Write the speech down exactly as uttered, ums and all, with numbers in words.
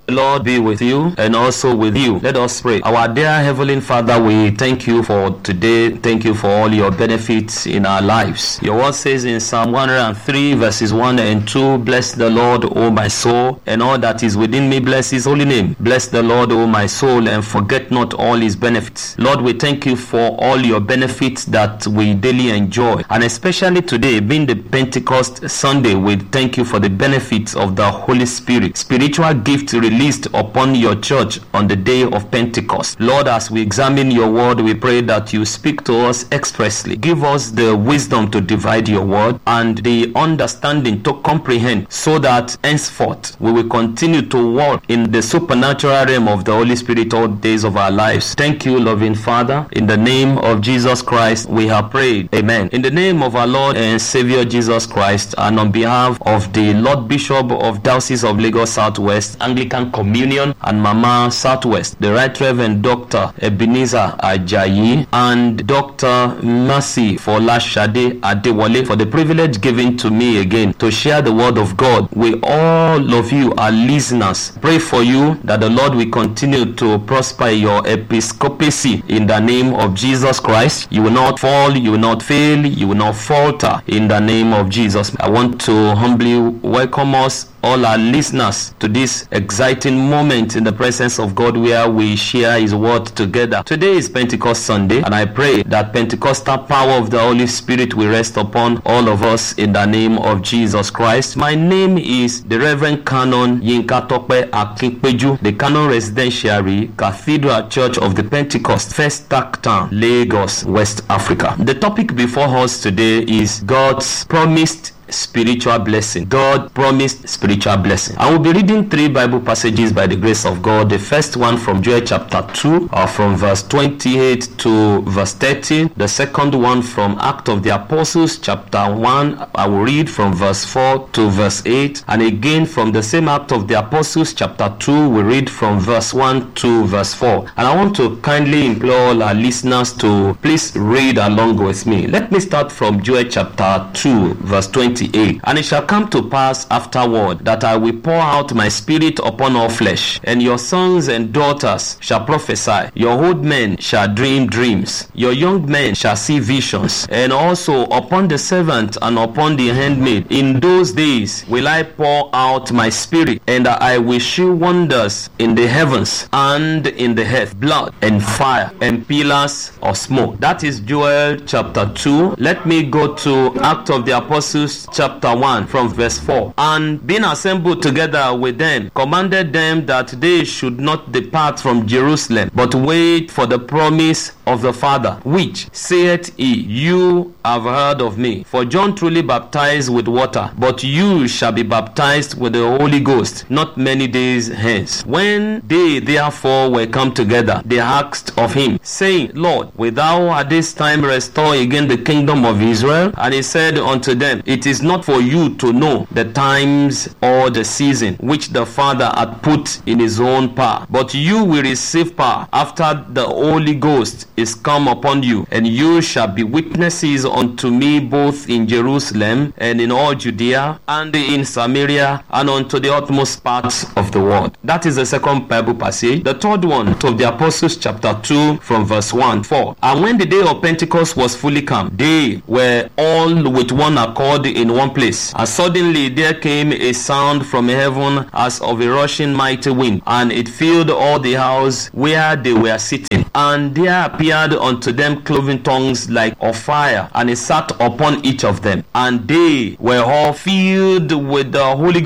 The Lord be with you and also with you. Let us pray. Our dear Heavenly Father, we thank you for today. Thank you for all your benefits in our lives. Your word says in Psalm one oh three verses one and two, bless the Lord, O my soul, and all that is within me, bless his holy name. Bless the Lord, O my soul, and forget not all his benefits. Lord, we thank you for all your benefits that we daily enjoy, and especially today being the Pentecost Sunday, we thank you for the benefits of the Holy Spirit, spiritual gift released upon your church on the day of Pentecost. Lord, as we examine your word, we pray that you speak to us expressly. Give us the wisdom to divide your word and the understanding to comprehend, so that henceforth we will continue to walk in the supernatural realm of the Holy Spirit all days of our lives. Thank you, loving Father. In the name of Jesus Christ, we have prayed. Amen. In the name of our Lord and Savior Jesus Christ, and on behalf of the Lord Bishop of Diocese of Lagos Southwest Anglican Communion and Mama Southwest, the Right Reverend Doctor Ebenezer Ajayi, and Doctor Mercy Folashade Adewale, for the privilege given to me again to share the word of God with all of you, our listeners. Pray for you that the Lord will continue to prosper your episcopacy in the name of Jesus Christ. You will not fall, you will not fail, you will not falter in the name of Jesus. I want to humbly welcome us, all our listeners, to this exciting moment in the presence of God where we share his word together. Today is Pentecost Sunday, and I pray that Pentecostal power of the Holy Spirit will rest upon all of us in the name of Jesus Christ. My name is the Reverend Canon Yinka Tope Akinpeju, the Canon Residentiary Cathedral Church of the Pentecost, First Tack Town, Lagos, West Africa. The topic before us today is God's promised spiritual blessing. God promised spiritual blessing. I will be reading three Bible passages by the grace of God. The first one from Joel chapter two, or from verse twenty-eight to verse thirty. The second one from Acts of the Apostles chapter one. I will read from verse four to verse eight. And again from the same Acts of the Apostles chapter two, we read from verse one to verse four. And I want to kindly implore all our listeners to please read along with me. Let me start from Joel chapter two, verse twenty-eight. And it shall come to pass afterward that I will pour out my spirit upon all flesh, and your sons and daughters shall prophesy, your old men shall dream dreams, your young men shall see visions, and also upon the servant and upon the handmaid in those days will I pour out my spirit, and I will shew wonders in the heavens and in the earth, blood and fire and pillars of smoke. That is Joel chapter two. Let me go to Acts of the Apostles chapter one from verse four. And being assembled together with them, commanded them that they should not depart from Jerusalem, but wait for the promise of the Father, which saith he, you have heard of me. For John truly baptized with water, but you shall be baptized with the Holy Ghost not many days hence. When they therefore were come together, they asked of him, saying, Lord, wilt thou at this time restore again the kingdom of Israel? And he said unto them, it is not for you to know the times or the season which the Father hath put in his own power, but you will receive power after the Holy Ghost is come upon you, and you shall be witnesses unto me both in Jerusalem and in all Judea and in Samaria and unto the utmost parts of the world. That is the second Bible passage. The third one of the Apostles chapter two from verse one, four. And when the day of Pentecost was fully come, they were all with one accord in one place. And suddenly there came a sound from heaven as of a rushing mighty wind, and it filled all the house where they were sitting. And there appeared unto them cloven tongues like of fire, and it sat upon each of them. And they were all filled with the Holy